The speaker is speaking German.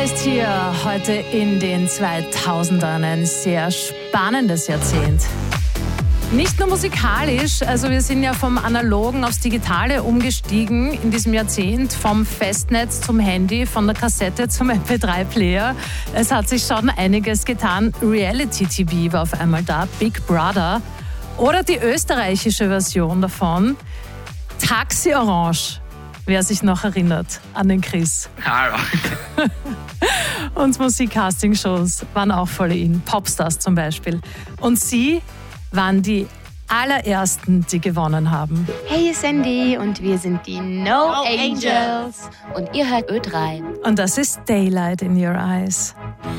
ist hier heute in den 2000ern ein sehr spannendes Jahrzehnt. Nicht nur musikalisch, also wir sind ja vom Analogen aufs Digitale umgestiegen in diesem Jahrzehnt, vom Festnetz zum Handy, von der Kassette zum MP3-Player. Es hat sich schon einiges getan. Reality-TV war auf einmal da, Big Brother. Oder die österreichische Version davon, Taxi Orange, wer sich noch erinnert an den Chris. Hallo. Und Musik-Casting-Shows waren auch voll in, Popstars zum Beispiel. Und sie waren die allerersten, die gewonnen haben. Hey, hier ist Sandy und wir sind die No Angels. Und ihr hört Ö3. Und das ist Daylight in Your Eyes.